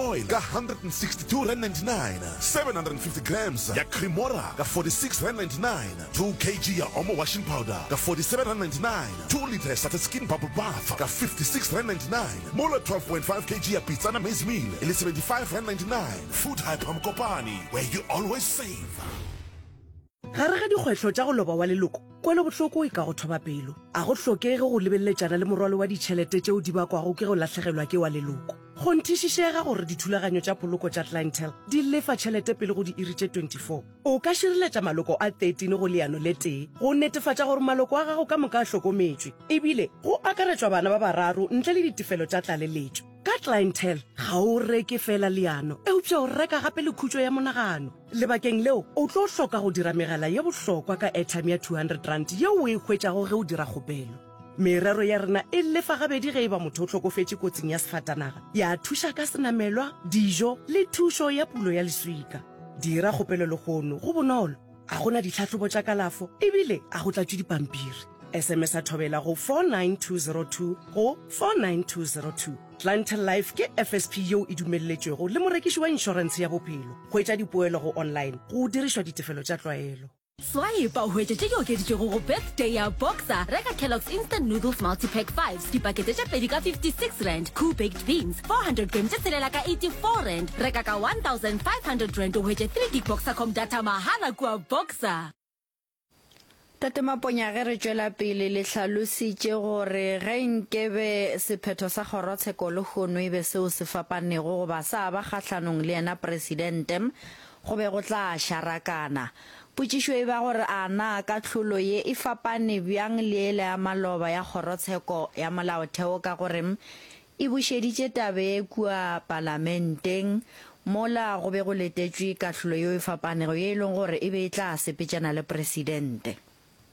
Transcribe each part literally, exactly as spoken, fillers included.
oil ka one hundred sixty-two rand ninety-nine, seven hundred fifty grams ya Cremora ka forty-six rand ninety-nine, two kilograms ya Omo washing powder ka forty-seven rand ninety-nine, two liters at skin bubble bath ka fifty-six rand ninety-nine, Mola twelve point five kilograms ya Pizza maize meal ile seventy-five rand ninety-nine. Food Hype Mkopani, where you always save. Gare ga dikgwetlho tša go loba wa leloko kwele bohloko e ka go thoba pelo a go hlokege go lebelletšana le morwalo wa ditšhelete tšeo di bakwago ke go latlhegelwa ke wa leloko go nthišišega gore dithulaganyo tša poloko tša clientele di lefa tšhelete pele go di iri tše twenty-four o ka šireletša maloko a thirteen go leano le tee go netefatša gore maloko a gago ka moka a hlokometšwe ebile go akaretšwa bana ba bararo ntle le ditefelo tša tlaleletšo ka clientele ga o reke fela leano eupša o reka gape le khutšo ya monagano lebakeng leo o tlo hloka go dira megala ye bohlokwa ka airtime ya two hundred rand yeo o e hwetšago ge o dira kgopelo merero ya rena e lefa gabedi ge e ba motho o hlokofetše kotsing ya sefatanaga ya thuša ka senamelwa dijo le thušo ya pulo ya leswika dira kgopelo le kgono go bonolo a gona ditlhatlhobo tša kalafo ebile a go tlatšwe dipampiri S M S a thobela go four nine two zero two go four nine two zero two. Clientele Life ke F S P yeo e dumelletšwego le morekiši wa insurance ya bophelo go etša dipoelo go online go dirišwa ditefelo tša tlwaelo. Swipe o hwetše tše di okeditšego go birthday ya Boxer reka Kellogg's Instant Noodles Multi-Pack fives dipakete tše pedi ka fifty-six rand, Cool Baked Beans four hundred grams tše tshelela ka eighty-four rand, reka ka one thousand five hundred rand o hwetše three gig Boxer.com data mahala kua Boxer. Tate Maponya ge re tšwela pele le hlalositše gore ge nkebe sephetho sa kgorotsheko le kgono e be seo se fapanego goba sa ba kgahlanong le yena presidente go be go tla sharakana potšišo e ba gore a na ka tlholo ye e fapane bjang le ele ya maloba ya kgorotsheko ya molaotheo ka gore e bušeditše tabe e kua parlamenteng mola go be go letetšwe kahlolo yo e fapanego ye e leng gore e be e tla sepetšana le presidente.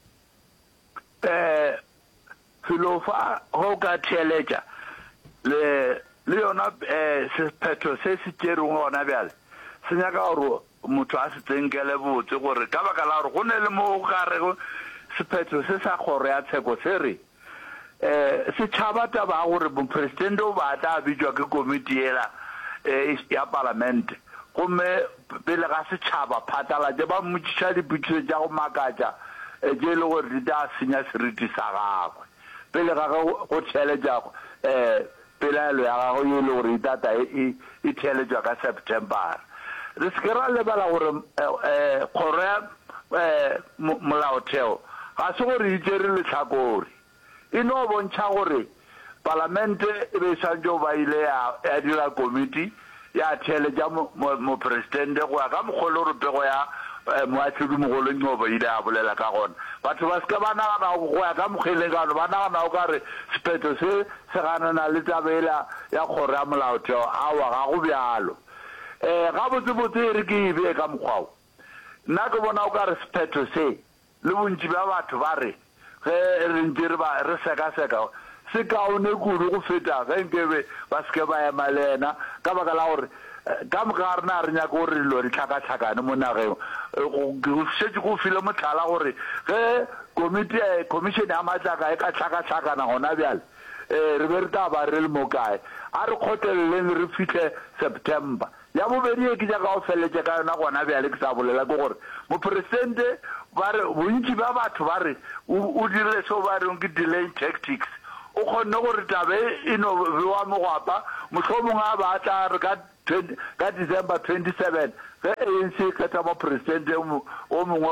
eh filofa ho ka theletša le le yona eh sephetho se se tšereng gona bjale se nyaka gore motho a se tsenkele botse gore ka baka la gore go ne le mo gare sephetho se sa kgoro ya tsheko se re eh se tšhaba taba gore mopresidente o ba tla bitšwa ke komiti ela ya parlamente gomme pele ga se tšhaba phatala je ba motšiša diputšo tša go makatša e je le gore di da senya seriti sa gagwe pele ga go tšheletša eh pelaelo ya gago ye le gore data e e tšheletšwa ka September re se ke ra lebala gore eh kgoro ya eh molaotheo ga se gore e tšere letlhakore e no bontšha gore parlamente e be sa jo ba ile ya dira komiti ya tšheletša mopresidente go ya ka mokgolo rupego ya moahlodi mogolo nyobo ile a bolela ka gona batho ba se ba nagana go ya ka mokgelekano ba nagana o ka re sephetho se se ganana le tabela ya kgoro ya molaotheo awa ga go bjalo um ga botsebotse re ke ebe ka mokgwao nna ke bona o ka re sephetho se le bontši ba batho ba re ge re ntse re sekaseka se kaone kudu go feta ge nkebe ba seke ba ema le ena ka baka la gore ka moka rena re nyaka gore dilo di tlhakatlhakane mo nageng go šetse go file motlhala gore ge commission ya matlaka e ka tlhakatlhakana gona bjale re be re taba re le mo kae a re kgotleleleng re fitlhe September ya bobedi e ke ja ka go feletse ka yona gona bjale ke sa bolela ke gore mopresidente ba re bontši ba batho ba re o dirile seo ba reng ke delaying tactics o kgonne gore tabe e no bewa mogwapa mohlomongwe a ba tla re ka ka December twenty-seven ge A N C ka tsa mopresidente o mongwe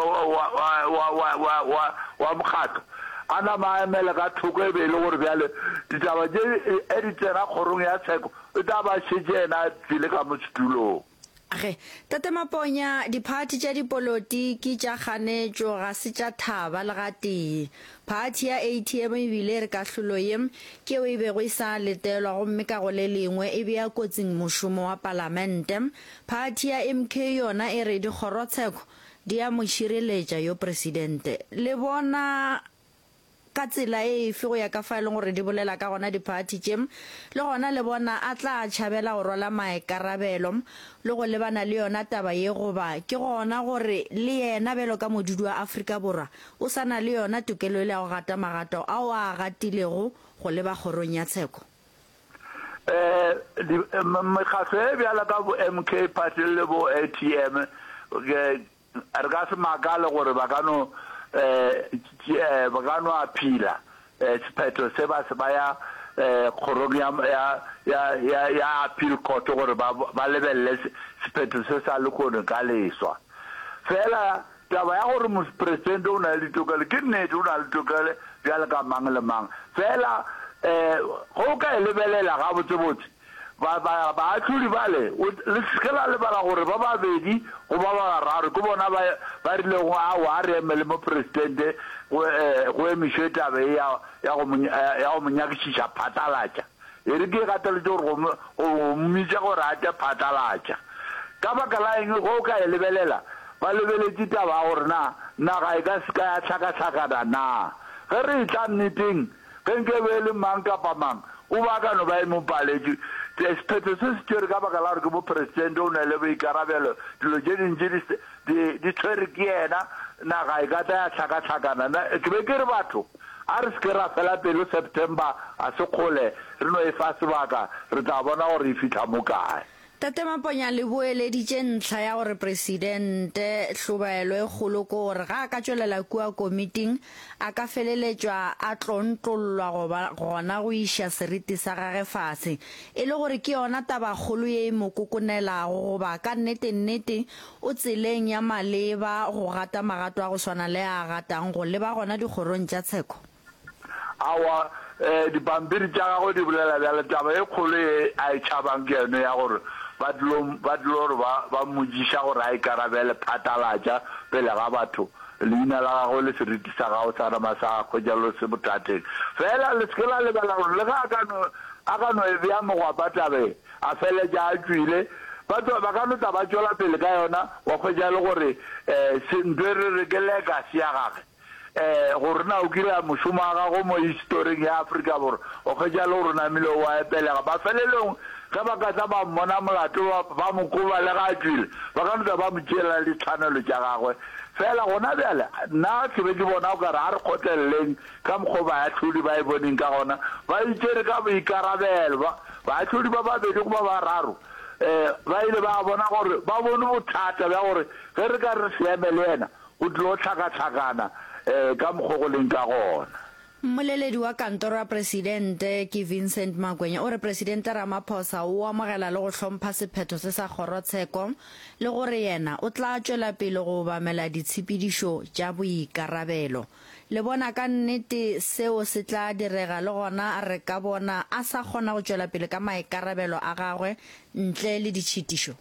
wa mokgatlo a na maemele ka thoko e be e le gore bjale ditaba tše e di tsena kgorong ya tsheko e tla ba šetse ena tsile ka mo setulong. Ge Tate Maponya diphathi tša dipolotiki tša kganetšo ga se tša thaba le ga tee phathi ya A T M e bile re kahlolo ye ke o e bego e sa letelwa gomme ka go le lengwe e bea kotsing mošomo wa parlamente phathi ya M K yona e re dikgorotsheko di a mo šireletša yo presidente le bona ka tsela e fe go ya ka fa e leng gore di bolela ka gona diphathi tše le gona le bona a tla tšhabela go rwala maekarabelo le go lebana le yona taba ye goba ke gona gore le yena belo ka modudi wa Afrika Borwa o sana le yona tokelo ile ya go gata magato ao a gatilego go leba kgorong ya tsheko. eh mekgatlo e bjala ka bo M K Party le bo A T M ke re ka se makale gore ba ka no eh ba ka no apila sephetho se ba se ba ya kgorong ya ya ya ya appeal court gore ba ba lebelle sephetho se sa le kone ka leswa fela taba ya gore mo president o na le ditokelo ke nnete o na le ditokelo bjala ka mang le mang fela eh go ka lebelela ga botsebotse ba ba ba tlhodi bale le skela le bala gore ba ba bedi go ba ba raro go bona ba ba rile go a wa re emele mo president go go emisheta be ya ya go ya go monyakisha phatalaja e re ke gatele go go mmitsa go rata phatalaja ka ba kala eng go ka lebelela ba lebele tita ba gore na na ga e ka ska ya tshaka tshaka na ge re tla meeting ke nke be le mang ka pa mang o ba ka no ba mo paledi sephetho se se tšere ka baka la gore ke mo president o ne le boikarabelo dilo tše dintši di tshwere ke yena naga e ka tla ya tlhakatlhakana ke be ke re batho a re se ke ra fela pelo september a se kgole re no e fa sebaka re tla bona gore e fitlha mo kae Tate Maponya le boeleditše ntlha ya gore presidente Hlobaelo e kgolo ko gore ga ka tšwelela kua komiting a ka feleletšwa a tlontlollwa gona go iša seriti sa gage fase e le gore ke yona taba kgolo ye e mo kokonelago goba ka nnete nnete o tseleng ya maleba go gata magato a go swana le a gatang go leba gona dikgorong tša tsheko awa eh dipampiri tša gago di bolela bjale taba e kgolo e a e tšhabang ke yone ya gore ba dilo ba dilo ba ba mojiša gore a ikarabele phatalatša pele ga batho leina la gago le seriti sa gago sa rama sa go jalo se botateng fela le skela le bala gore le ga ka no a ka no e bya mogwapa tabe a fele ja a tswile batho ba ka no taba tšola pele ka yona wa go jalo gore eh se ndere re ke legacy ya gage eh gore na o kira mošomo ga go mo history ya Africa bor o go jalo gore na milo wa pele ga ba felelong ka ba ka ba mona molato ba mo kuba le ga tswile ba ka no ba mo tšela le tshwanelo tša gagwe fela gona bjale nna ke be ke bona o ka re a re kgotleleng ka mokgoba ya tlhodi ba e boneng ka gona ba itšere ka boikarabelo ba tlhodi ba babedi go ba ba raro eh ba ile ba bona gore ba bone bothata ba gore ge re ka re seeme le yena o tlo tlhakatlhakana eh ka mokgogoleng ka gona Mmoleledi wa kantoro ya presidente ke Vincent Makwenya o re presidente Ramaphosa o amogela le go hlompha sephetho se sa kgorotsheko le gore yena o tla tšwela pele go bamela ditshepedišo tša boikarabelo le bona ka nnete seo se tla direga le gona re ka bona a sa kgona go tšwela pele ka maikarabelo a gagwe ntle le ditšhitišo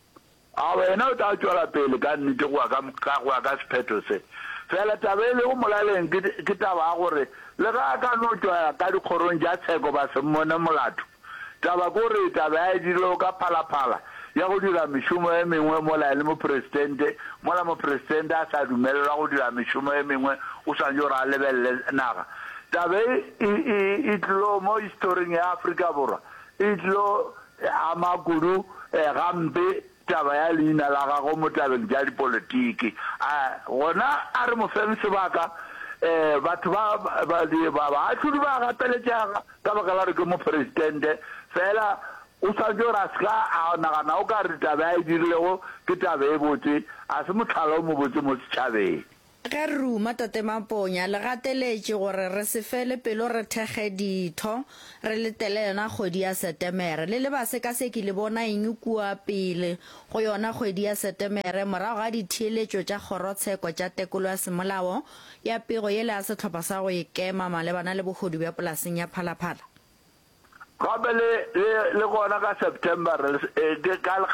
a wena o tla tšwela pele ka nnete go ka ka sephetho se fela tabele o molaleng ke taba gore le ga ka no tšwa ka dikgorong tša tsheko ba se mmone molato taba gore taba ya dilo ka phalaphala ya go dira mešomo e mengwe mola le mo presidente mola mo presidente a sa dumelelwa go dira mešomo e mengwe o swantse gore a lebelele naga taba e tlo mo historing ya Africa borwa e tlo ama kudu gampe taba ya leina la gago mo tabeng ja dipolotiki a gona a re mo feme sebaka eh batho ba ba ba a tšhudi ba gateletša ka baka la re ke mo presidente fela o sa jora ska a nagana o ka re taba ya dirilego ke taba e botse a se motlhala o mo botse mo setšhabeng ge ruma Tate Maponya le gateletše gore re se fele pelo re thege ditho re letele yona kgwedi ya Setemere le le ba se ka se ke le bona eng kua pele go yona kgwedi ya Setemere morago ga ditheeletšo tša kgorotsheko tša tekolo ya semolao ya pego ye le ya setlhopha sa go ikema malebana le bogodu bja polaseng ya Phalaphala gape le gona ka September ke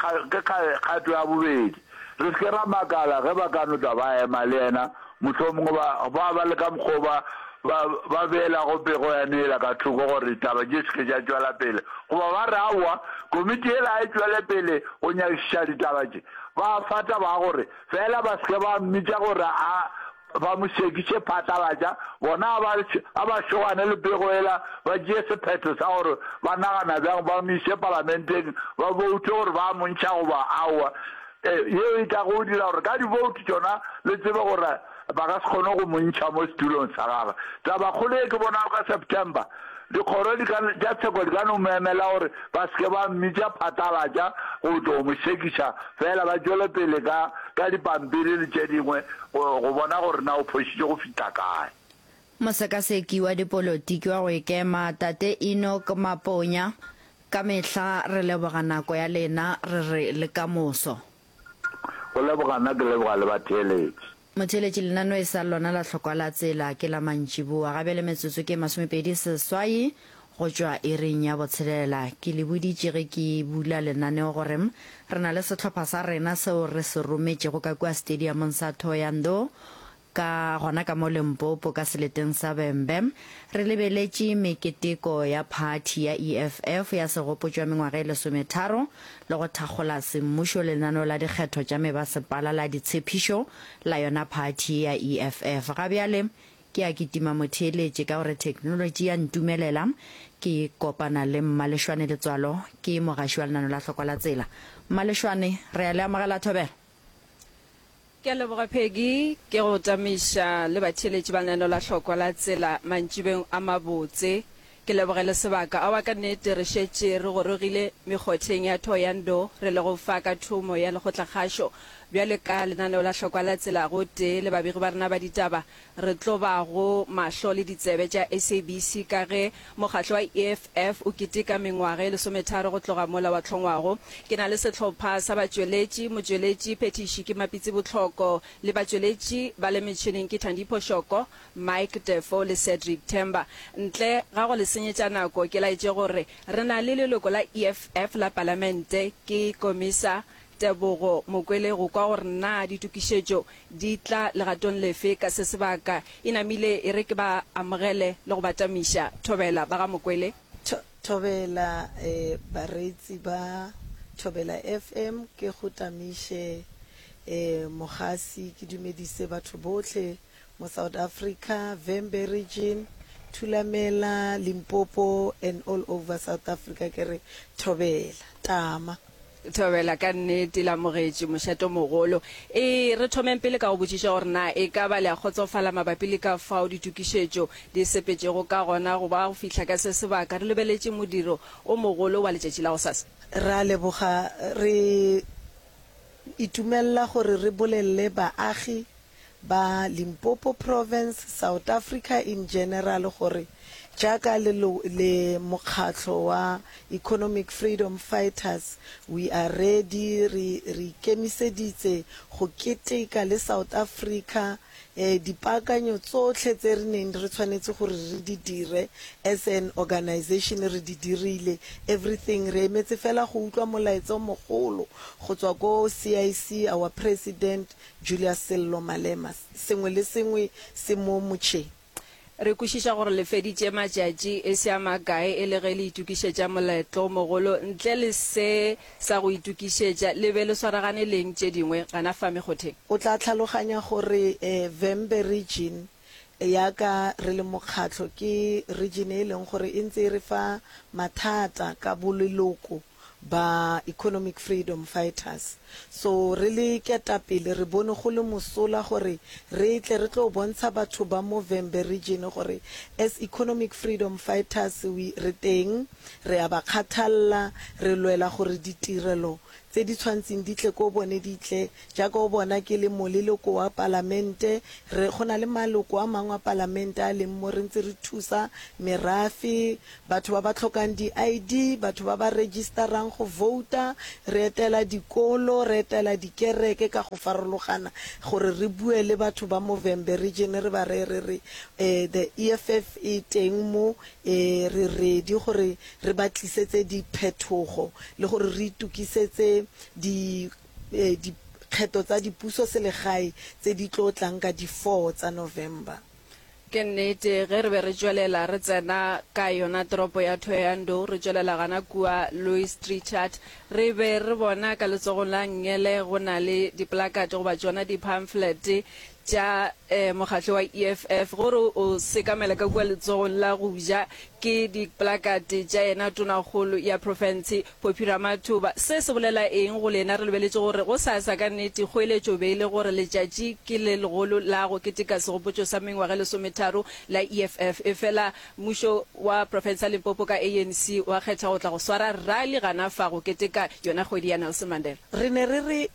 kgato ya bobedi re se ra makala ge ba ka no taba ema le yena mohlomongwe ba ba le ka mkgoba ba bela go pego ya nela ka thoko gore taba je se ke ja tšwela pele goba ba re awa komiti ela e tšwele pele o nyakiša ditaba tše ba fata ba gore fela ba se ke ba mmitša gore a ba mo sekiše phatalatša bona a ba šogane le pego ela ba tšee sephetho sa gore ba nagana bjang ba miše parlamenteng ba boute gore ba montšha goba awa yeo e tla go dira gore ka divoutu tšona le tsebe gore ba ka se kgone go montšha mo setulong sa gagwe taba kgolo e ke bona ka September dikgoro tša tsheko di ka no memela gore ba seke ba mmitša phatalatša go tlo mo šekiša fela ba tšwele pele ka dipampiri le tše dingwe go bona gore na o phošitše go fita kae. Mosekaseki wa dipolotiki wa go ikema Tate Enoch Maponya ka mehla re leboga nako ya lena re re le kamoso. Go leboga nna ke leboga le batheeletši. Motheeletši lenano e sa lona la tlhokwa la tsela ke la mantšiboa gabe le metsotso ke masomepedi seswai go tšwa ereng ya botshelela ke le boditše ge ke bula lenaneo gore re na le setlhopha sa rena seo re se rometšego ka kua stadiumong sa Thohoyandou ka gona ka mo Limpopo ka seleteng sa Bembem re lebeletše meketeko ya party ya E F F ya segopotšo ya mengwaga e lesometharo le go thakgola semmušo lenaneo la dikgetho tša mebasepala la ditshephišo la yona party ya E F F gabjale ke a kitima motheeletše ka gore technology ya ntumelela ke kopana le Mmalešwane Letswalo ke mogaši wa lenaneo la tlhoko la tsela. Mmalešwane re a le amogela Thobela. Ke a leboga Peggy ke go tamiša le batheeletši ba lenaneo la tlhoko la tsela mantšibeng a mabotse ke lebogele sebaka a wa ka nnete re šetše re gorogile mekgotheng ya Thohoyandou re le go fa ka thumo ya lekgotlakgašo bjale ka lenaneo la tlhoko la tsela go tee le babegi ba rena ba ditaba re tlo bago mahlo le ditsebe tša S A B C ka ge mokgatlo wa E F F o keteka mengwaga e lesometharo go tloga mola wa hlongwago ke na le setlhopha sa batšweletši motšweletši phetiši ke mapitsi botlhoko le batšweletši ba le metšhineng ke Thandipho Shoko Mike Defo le Cedric Temba ntle ga go le senyetša nako ke laetše gore re na le leloko la E F F la palamente ke komisa Tebogo Mokwele go kwa gore na ditukišetšo di tla legatong lefe ka se sebaka e namile e re ke ba amogele le go batamiša Thobela ba ga Mokwele. Thobela eh bareetsi ba Thobela F M ke go tamiše eh mogasi ke dumedise batho botlhe mo South Africa Vembe region Thulamela Limpopo and all over South Africa ke re Thobela tama. Thobela ka nnete la mogetši mošato mogolo e re thomeng pele ka go botšiša gore na e ka ba le a kgotsofala mabapi le ka fao ditukišetšo di sepetšego ka gona go ba go fihla ka se sebaka re lebeletše modiro o mogolo wa letšatši la go sasa ra leboga re itumelela gore re bolelle baagi ba Limpopo province South Africa in general gore jaaka le le mokgatlo wa Economic Freedom Fighters we are ready re re kemiseditse go keteka le South Africa eh dipaakanyo tsotlhe tse re neng re tshwanetse gore re di dire as an organization re di dirile everything re emetse fela go utlwa molaetso mogolo go tswa go C I C our president Julius Sello Malema sengwe le sengwe se mo motšheng re kwešiša gore le feditše matšatši e se a makae e le ge le itukišetša moletlo mogolo ntle le se sa go itukišetša le be le swaragane leng tše dingwe gana fa mekgotheng o tla tlhaloganya gore eh, Vembe region ya ka re le mokgatlo ke region e leng gore e ntse re fa mathata ka boleloko ba Economic Freedom Fighters so really ketapele re bone go le mosola gore re tle re tlo bontsha batho ba mo Vembe region gore as Economic Freedom Fighters we re teng re a ba kgathalla re lwela gore ditirelo tse di tshwantseng di tle go bone di tle jaaka o bona ke le moleloko wa parlamente re gona le maloko a mangwe a parlamente a le mo re ntse re thusa merafi batho ba ba tlhokang di I D batho ba ba registerang go vouta re etela dikolo re etela dikereke ka go farologana gore re bue le batho ba mo Vembe region re ba re re re eh the E F F e teng mo eh re ready gore re batlisetse di phetogo le gore re itukisetse di eh, di kgetho tsa dipuso selegae tse di tlo tlang ka di four tsa November ke nnete ge re be re tswelela re tsena ka yona toropo ya Thohoyandou re tswelela gana kua Louis Trichardt re be re bona ka letsogong la Ngele go na le diplakate go ba tsona di pamphlet ja eh mogatlo wa E F F gore o sekamela ka kwa letsogong la go ja ke di placard ja ena tonagolo ya province Phophi Ramathuba se se bolela eng go lena re lebeletse gore go sa sa ka nnete go eletso beile gore letšatši ke le legolo la go keteka segopotso sa mengwaga le sometharo la E F F e fela mmušo wa province ya Limpopo ka A N C wa kgetha go tla go swara rally gana fa go keteka yona kgwedi ya Nelson Mandela re ne re re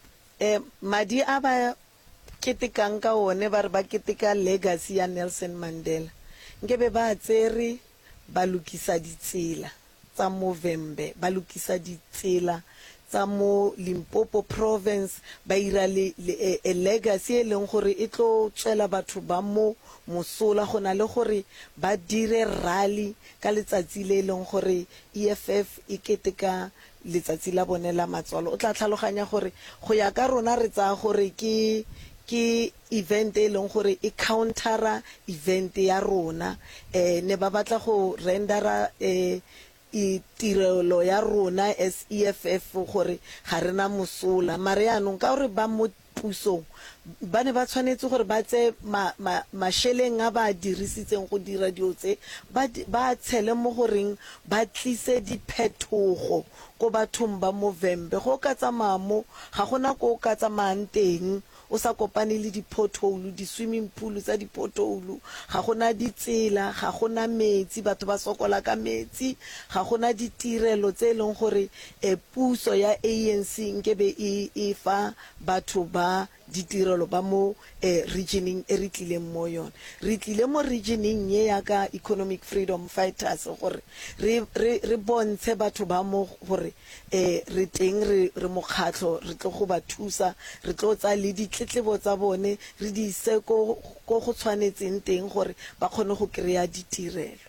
eh madi a ba ketekang ka one ba re ba keteka legacy ya Nelson Mandela nkebe ba tsere ba lokisa ditsela tsa Movember ba lokisa ditsela tsa mo Limpopo province ba ira le a legacy e leng gore e tlo tswela batho ba mo mosola gona le gore ba dire rally ka letsatsi le leng gore E F F e keteka letsatsi la bone la matswalo o tla tlhaloganya gore go ya ka rona re tsa gore ke ke event e leng gore e countera event ya rona eh ne ba batla go rendera eh I tirelo ya rona as E F F gore ga rena mosola mare yanong ka gore ba mo pusong ba ne ba tshwanetse gore ba tse masheleng a ba dirisitseng go dira dio tse ba tshele mo goreng ba tlise diphetogo go bathong ba Movember go ka tsamaya mo ga gona go ka tsamayang teng o sa kopane le di pothole di swimming pool tsa di pothole ga gona ditsela ga gona metsi batho ba sokola ka metsi ga gona ditirelo tse leng gore e puso ya A N C nkebe e e fa batho ba ditirelo ba mo eh, regioning e re tlile mo yone re tlile mo regioning ye ya ka economic freedom fighters gore re re re bontshe batho ba mo gore eh re teng re re mokgatlo re tlo go ba thusa re tlo tsa le ditletlebo tsa bone re di se go go tshwanetseng teng gore ba kgone go kreya ditirelo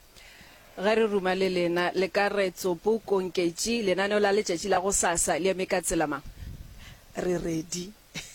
ga re ruma le lena le ka retso Bokonketši lenaneo la letšatši la go sasa le eme ka tsela mang re ready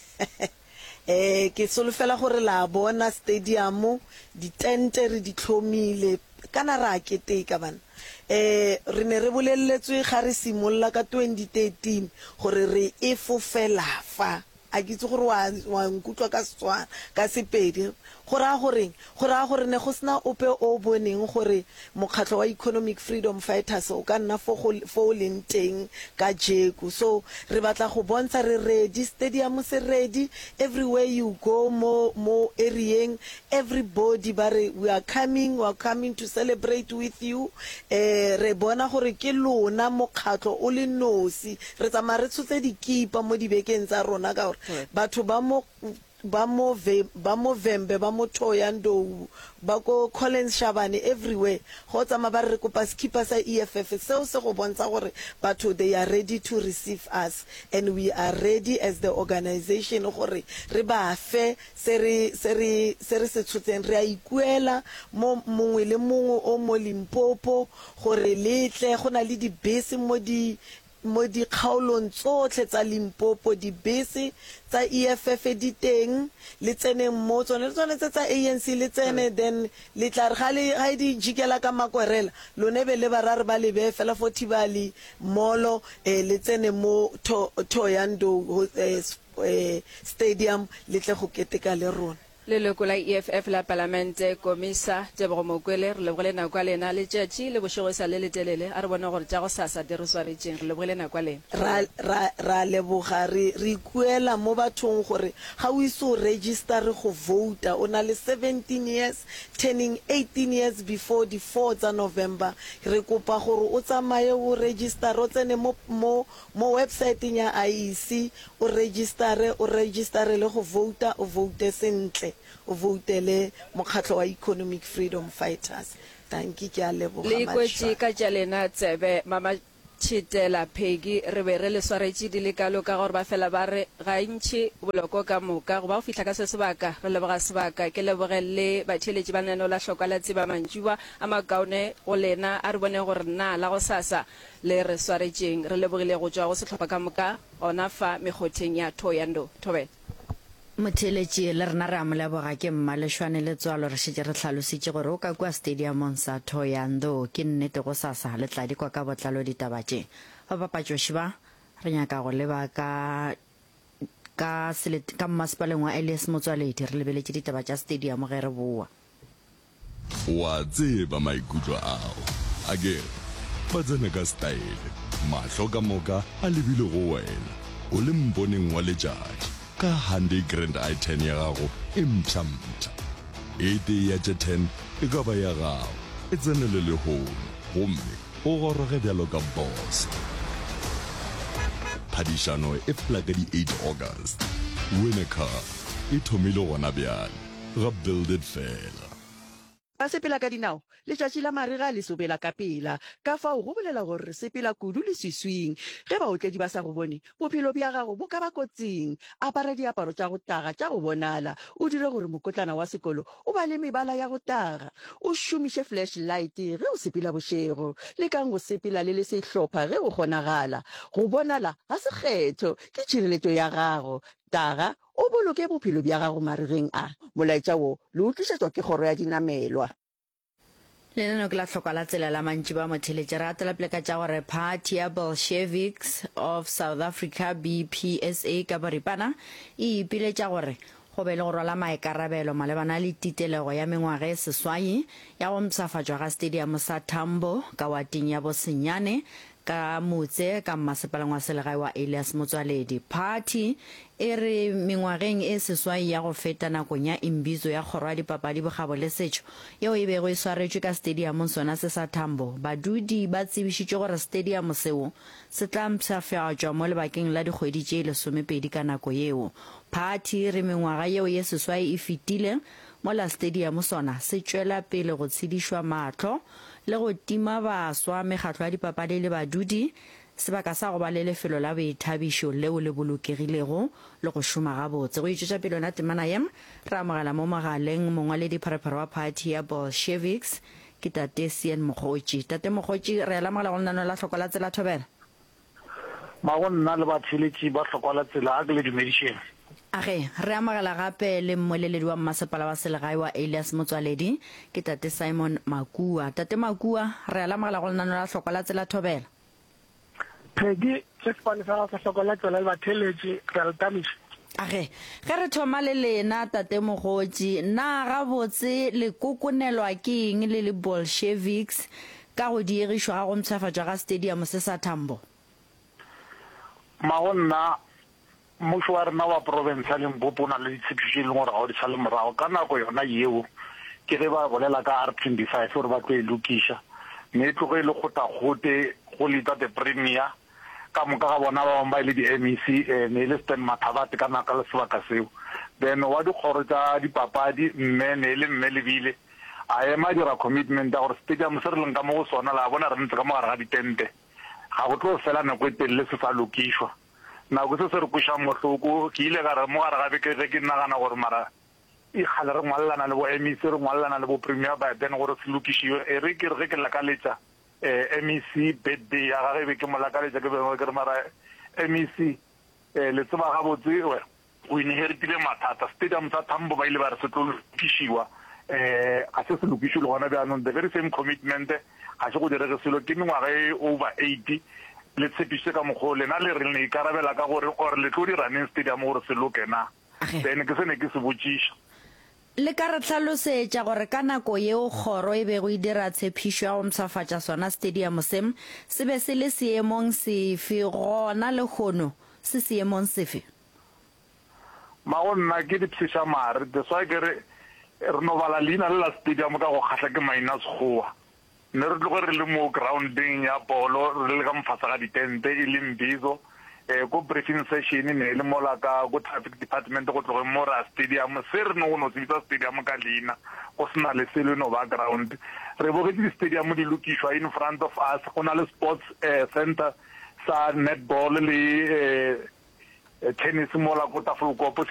eh ke solofela gore la bona stadium di tente re di tlhomile kana ra keteka bana eh re ne re bolelletswe ga re simolla ka twenty thirteen gore re e fofela fa a kitse gore wa nkutlwa ka Setswana ka Sepedi go ra gore go ra gore ne go sna ope o boneng gore mokgatlo wa economic freedom fighters o ka nna fo fo leng teng ka Jeku so re batla go bontsha re ready stadium se ready everywhere you go mo mo areaing everybody bare we are coming we are coming to celebrate with you eh re bona gore ke lona mokgatlo o le nosi re tsamaya re tshotse dikipa mo dibekeng tsa rona ka gore batho ba mo ba mo ba Movember ba mo Thoyandou ba go Collins Shabane everywhere go tsama ba re kopa skipper sa E F F seo se go bontsha gore batho they are ready to receive us and we are ready as the organization gore re ba fe se re se re se re se tshoteng re a ikuela mo mongwe le mongwe o mo Limpopo gore letle gona le di bese mo di mo di kgaolong tsotlhe tsa Limpopo di bese tsa E F F di teng le tsene mo tsone le tsone tsa A N C le tsene then le tla re ga le ga di jikela ka makwerela lone be le barare ba le be fela forty bali molo le tsene mo Thoyandou stadium le tle go keteka le rona le leloko la E F F la parlamente komisa Tebogo Mokwele re lebogile nako lena le tšatši le bošogosa le letelele a re bona gore tša go sasa di re swaretšeng re lebogile nako lena ra ra ra leboga re re ikuela mo bathong gore ga o iso register go vote o na le seventeen years turning eighteen years before the fourth of November re kopa gore o tsamaye o register o tsene mo mo mo website ya I E C o register o register le go vote o vote sentle o votele mokgatlo wa economic freedom fighters thank you ke a leboga le kwetši ka tšalena tsebe mama Chitela Peggy re be re le swaretše di le kalo ka gore ba fela ba re ga ntši boloko ka moka go ba go fihla ka se sebaka re leboga sebaka ke lebogele batheletši ba lenaneo la hlokwa la tseba mantšiwa a makaone go lena a re bone gore na la go sasa le re swaretšeng re lebogile go tšwa go sehlopha ka moka ona fa mekgotheng ya Thoyandou Thobela motheletši le rena re amoleboga ke Mmaleshwane le tswalo re šetse re tlhalositše gore o ka kwa stadiumong sa Thoyandou ke nnete go sasa le tla di kwa ka botlalo ditaba tše ba bapatšoši ba re nyaka go leba ka ka selet ka mmasepaleng wa Elias Motswaledi re lebeletse ditaba tša stadium ge re boa wa tseba maikutlo ao a ke ba tsena ka style mahlo ka moka a lebile go wena o le mboneng wa letšatši ka Hyundai Grand i ten ya gago e mpšhampša ete ya tše ten e ka ba ya gago e tsenele lehono gomme o goroge bjalo ka boss phadišano e fela ka di eight August win a car e thomile gona bjale ga build it fela ba sepela ka dinao letšatši la marega le sobela ka pela ka fao go bolela gore re sepela kudu le seswing ge baotledi ba sa go bone bophelo bja gago bo ka ba kotsing apara diaparo tša go taga tša go bonala o dire gore mokotlana wa sekolo o ba le mebala ya go taga o šomiše flashlight ge o sepela bošego le kang go sepela le le sehlopha ge o kgonagala go bonala ga se kgetho ke tšhireletšo ya gago taga o boloke bophelo bja gago maregeng a molaetša wo le utlišetswa ke kgoro ya dinamelwa lenaneo ke la tlhokwa la tsela la mantši ba motheletše re atela pele ka tša gore party ya Bolsheviks of South Africa B P S A ka boripana e ipiletša gore go be le go rwala maikarabelo malebana le titelego ya mengwaga e seswai ya go mpshafatšwa ga stadium sa Tambo ka wating ya Bosenyane ka motse ka mmasepaleng wa selegae wa Elias Motswaledi party e re mengwageng e seswai ya go feta nakong ya imbizo ya kgoro ya dipapadi bogabo le setšo yeo e bego e swaretšwe ka stadium sona se sa Tambo badudi ba tsebišitše gore stadium seo se tla mpshafatšwa mo lebakeng la dikgwedi tše lesomepedi ka nako yeo party re mengwaga yeo ye seswai e fetile mo la stadium sona se tšwela pele go tshedišwa matlho le go tima baswa mekgatlo ya dipapadi le badudi sebaka sa go ba le lefelo la boithabišo leo le bolokegilego le go šoma gabotse go itšetša pele yona temana yem re amogela mo mogaleng mongwaledi pharephare wa party ya Bolsheviks ke tate Sian Mokgotši tate Mokgotši re alamogela go lenaneo la tlhoko la tsela thobela ma go nna le batheletši ba tlhoko la tsela a ke le dumedišeng age re amogela gape le mmoleledi wa mmasepala wa selegae wa Elias Motswaledi ke tate Simon Makua tate Makua re alamogela go lenaneo la tlhoko la tsela thobela Peggy se spane sa sa tlhoko la tsela le batheletši re a le tamiša age ge re thoma le lena tate Mokgotši na gabotse le kokonelwa ke eng le le Bolsheviks ka go diegišwa ga go mpshafatšwa ga stadium se sa Tambo ma go nna mmušo wa rena wa province ya Limpopo o na le ditshepišo e leng gore ga o di sa le morago ka nako yona yeo ke ge ba bolela ka R twenty-five gore ba tlo e lokiša mme e tlogo e le kgota-kgote go leta the premier ka moka ga bona ba bangwe ba e le di-M E C ne e le Stan Mathabate ka naka le sebaka seo then wa dikgoro tša dipapadi mme ne e le mme lebile a ema dira commitment ya gore stadium se re leng ka mo go sona la bona re ntse ka mo gare ga ditente ga go tlo fela nako e telele se sa lokišwa nako se se re kweša mohloko ke ile ka re mo gare gabe ke ge ke nagana gore mara e gale re ngwalelana le bo M E C re ngwalelana le bo premier Biden gore se lokišiwe e re ke re ge ke lakaletša M E C birthday ya gage be ke mo lakaletša ke bengwe ke re mara M E C le tseba gabotse o inheritile mathata stadium sa Tambo ba ile ba re se tlo lokišiwa a se se lokišwe le gona bjanong the very same commitment ga se go direge selo ke mengwaga e over eighty le tshepišitše ka mokgwa lena le re le ikarabela ka gore gore le tlo diraneng stadium gore se loke na then ke se ne ke se botšiša le ka re tlhalosetša gore ka nako yeo kgoro e bego e dira tshepišo ya go mpshafatša sona stadium sem se be se le seemong sefe gona le kgono se seemong sefe ma go nna ke dipšiša mare deswa ke re re no bala leina le la stadium ka go kgatlha ke maina sekgowa ne re tloge re le mo grounding ya bolo re le ka mfasa ga ditente e le mbizo um ko briefing session ne e le mola ka ko traffic department go tloge mo ra stadium se re no go no tsebitsa stadium ka leina go sena le selo no background re bogetse di-stadium di lokišwa in front of us go na le sports uh, center sa netball le uh, tennis mola ko tafolkopo